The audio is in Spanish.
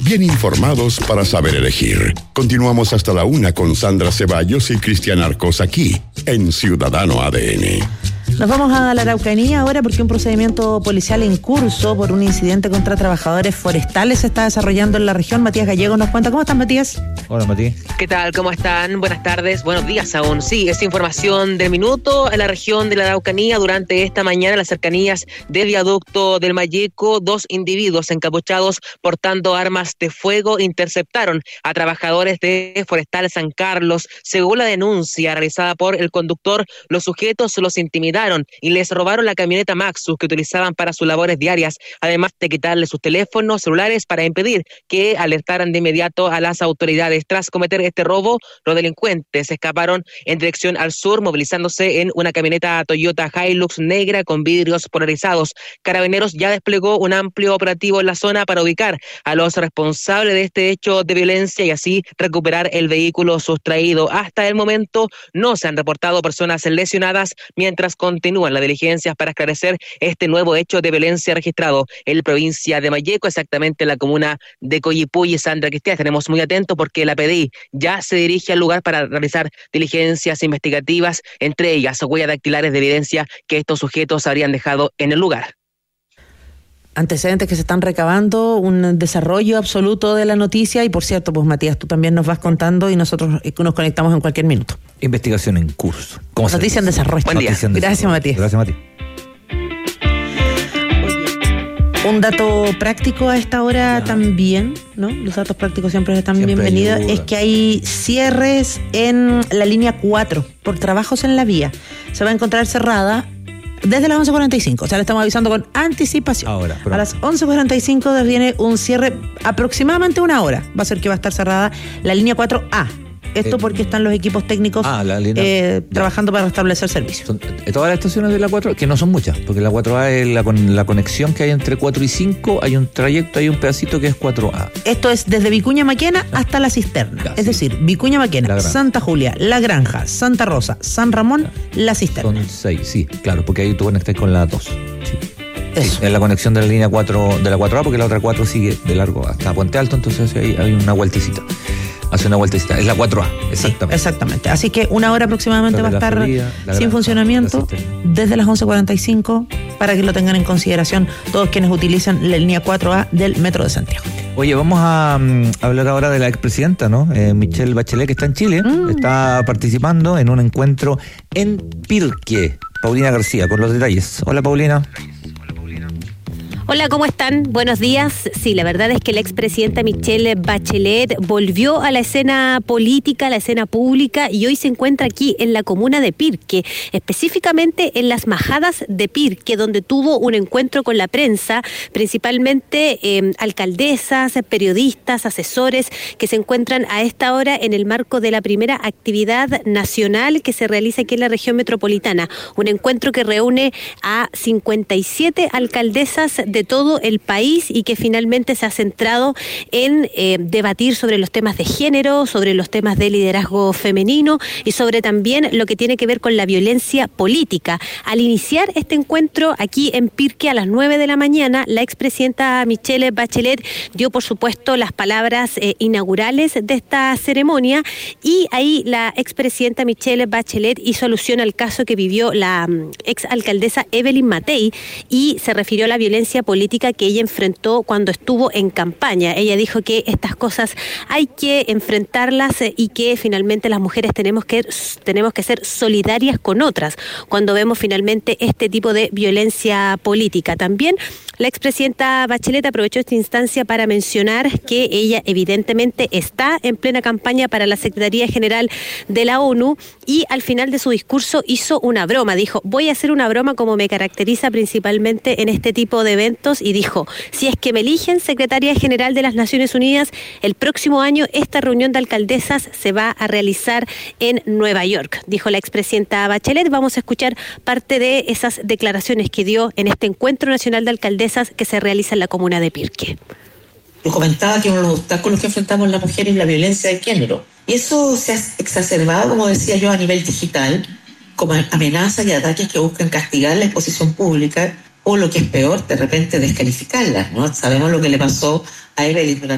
bien informados para saber elegir. Continuamos hasta la 1 con Sandra Ceballos y Cristian Arcos aquí, en Ciudadano ADN. Nos vamos a la Araucanía ahora porque un procedimiento policial en curso por un incidente contra trabajadores forestales se está desarrollando en la región. Matías Gallego nos cuenta. ¿Cómo estás, Matías? Hola, Matías. ¿Qué tal? ¿Cómo están? Buenas tardes, buenos días aún. Sí, es información del minuto. En la región de la Araucanía, durante esta mañana, en las cercanías del viaducto del Mayeco, 2 individuos encapuchados portando armas de fuego interceptaron a trabajadores de Forestal San Carlos. Según la denuncia realizada por el conductor, los sujetos los intimidaron y les robaron la camioneta Maxus que utilizaban para sus labores diarias, además de quitarle sus teléfonos celulares para impedir que alertaran de inmediato a las autoridades. Tras cometer este robo, los delincuentes escaparon en dirección al sur, movilizándose en una camioneta Toyota Hilux negra con vidrios polarizados. Carabineros ya desplegó un amplio operativo en la zona para ubicar a los responsables de este hecho de violencia y así recuperar el vehículo sustraído. Hasta el momento no se han reportado personas lesionadas, mientras continúan las diligencias para esclarecer este nuevo hecho de violencia registrado en la provincia de Mayeco, exactamente en la comuna de Coyipulli. Sandra, Cristian, estaremos muy atentos porque la PDI ya se dirige al lugar para realizar diligencias investigativas, entre ellas huellas dactilares de evidencia que estos sujetos habrían dejado en el lugar. Antecedentes que se están recabando, un desarrollo absoluto de la noticia y, por cierto, pues Matías, tú también nos vas contando y nosotros nos conectamos en cualquier minuto. Investigación en curso. Noticia en desarrollo. Buen día. Gracias, Matías. Gracias, Matías. Un dato práctico a esta hora también, ¿no? Los datos prácticos siempre están bienvenidos. Es que hay cierres en la línea 4 por trabajos en la vía. Se va a encontrar cerrada desde las 11:45, o sea, le estamos avisando con anticipación. Ahora, a las 11:45 viene un cierre aproximadamente 1 hora. Va a ser que va a estar cerrada la línea 4A. Esto porque están los equipos técnicos trabajando para restablecer servicios. Son todas las estaciones de la 4, que no son muchas, porque la 4A es la conexión que hay entre 4 y 5, hay un trayecto, hay un pedacito que es 4A. Esto es desde Vicuña Maquena hasta La Cisterna. Es decir, Vicuña Maquena, Santa Julia, La Granja, Santa Rosa, San Ramón, La Cisterna. Son 6, sí, claro, porque ahí tú conectas con la 2. Sí. Eso. Sí, es la conexión de la línea 4, de la 4A, porque la otra 4 sigue de largo hasta Puente Alto, entonces hay una vueltecita. Hace una vueltecita, es la 4A, exactamente. Sí, exactamente. Así que 1 hora aproximadamente va a estar sin funcionamiento desde las 11:45 para que lo tengan en consideración todos quienes utilizan la línea 4A del Metro de Santiago. Oye, vamos a hablar ahora de la expresidenta, ¿no? Michelle Bachelet, que está en Chile, está participando en un encuentro en Pirque. Paulina García, con los detalles. Hola, Paulina. Hola, ¿cómo están? Buenos días. Sí, la verdad es que la expresidenta Michelle Bachelet volvió a la escena política, a la escena pública, y hoy se encuentra aquí en la comuna de Pirque, específicamente en las Majadas de Pirque, donde tuvo un encuentro con la prensa, principalmente alcaldesas, periodistas, asesores, que se encuentran a esta hora en el marco de la primera actividad nacional que se realiza aquí en la región metropolitana. Un encuentro que reúne a 57 alcaldesas de todo el país y que finalmente se ha centrado en debatir sobre los temas de género, sobre los temas de liderazgo femenino y sobre también lo que tiene que ver con la violencia política. Al iniciar este encuentro aquí en Pirque a las 9 de la mañana, la expresidenta Michelle Bachelet dio, por supuesto, las palabras inaugurales de esta ceremonia, y ahí la expresidenta Michelle Bachelet hizo alusión al caso que vivió la exalcaldesa Evelyn Matei y se refirió a la violencia política que ella enfrentó cuando estuvo en campaña. Ella dijo que estas cosas hay que enfrentarlas y que finalmente las mujeres tenemos que ser solidarias con otras cuando vemos finalmente este tipo de violencia política. También la expresidenta Bachelet aprovechó esta instancia para mencionar que ella evidentemente está en plena campaña para la Secretaría General de la ONU, y al final de su discurso hizo una broma. Dijo: voy a hacer una broma como me caracteriza principalmente en este tipo de eventos, y dijo: si es que me eligen secretaria general de las Naciones Unidas, el próximo año esta reunión de alcaldesas se va a realizar en Nueva York, dijo la expresidenta Bachelet. Vamos a escuchar parte de esas declaraciones que dio en este encuentro nacional de alcaldesas que se realiza en la comuna de Pirque. Yo comentaba que uno de los obstáculos que enfrentamos las mujeres es la violencia de género, y eso se ha exacerbado, como decía yo, a nivel digital, como amenazas y ataques que buscan castigar la exposición pública, o lo que es peor, de repente descalificarlas, ¿no? Sabemos lo que le pasó a Evelyn durante